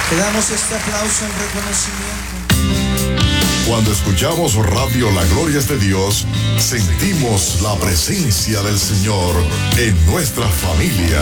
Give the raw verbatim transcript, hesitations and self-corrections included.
Te damos este aplauso en reconocimiento. Cuando escuchamos Radio La Gloria es de Dios, sentimos la presencia del Señor en nuestra familia.